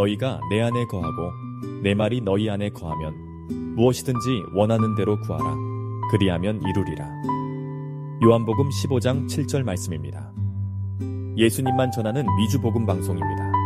너희가 내 안에 거하고 내 말이 너희 안에 거하면 무엇이든지 원하는 대로 구하라. 그리하면 이루리라. 요한복음 15장 7절 말씀입니다. 예수님만 전하는 미주복음 방송입니다.